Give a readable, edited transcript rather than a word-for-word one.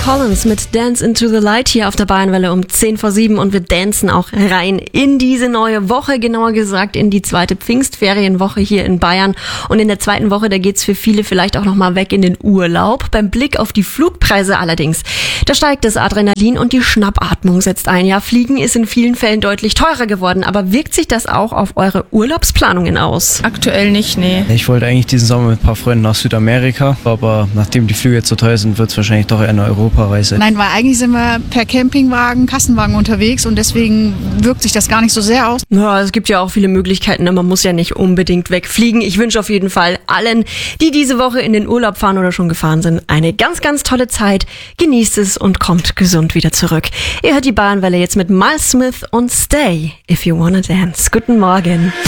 Collins mit Dance into the Light hier auf der Bayernwelle um 6:10 und wir dancen auch rein in diese neue Woche, genauer gesagt in die zweite Pfingstferienwoche hier in Bayern. Und in der zweiten Woche, da geht's für viele vielleicht auch nochmal weg in den Urlaub. Beim Blick auf die Flugpreise allerdings, da steigt das Adrenalin und die Schnappatmung setzt ein. Ja, Fliegen ist in vielen Fällen deutlich teurer geworden, aber wirkt sich das auch auf eure Urlaubsplanungen aus? Aktuell nicht, nee. Ich wollte eigentlich diesen Sommer mit ein paar Freunden nach Südamerika, aber nachdem die Flüge jetzt so teuer sind, wird es wahrscheinlich doch eher eine Europareise. Nein, weil eigentlich sind wir per Campingwagen, Kassenwagen unterwegs und deswegen wirkt sich das gar nicht so sehr aus. Ja, es gibt ja auch viele Möglichkeiten, man muss ja nicht unbedingt wegfliegen. Ich wünsche auf jeden Fall allen, die diese Woche in den Urlaub fahren oder schon gefahren sind, eine ganz, ganz tolle Zeit. Genießt es und kommt gesund wieder zurück. Ihr hört die Bayernwelle jetzt mit Miles Smith und Stay If You Wanna Dance. Guten Morgen.